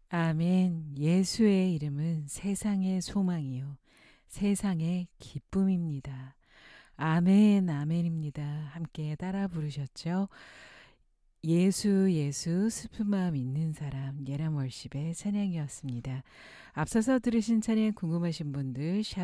아멘. 예수의 이름은 세상의 소망이요. 세상의 기쁨입니다. 아멘, 아멘입니다. 함께 따라 부르셨죠? 예수, 예수, 슬픈 마음 있는 사람, 예람 월십의 찬양이었습니다. 앞서서 들으신 찬양 궁금하신 분들, 샵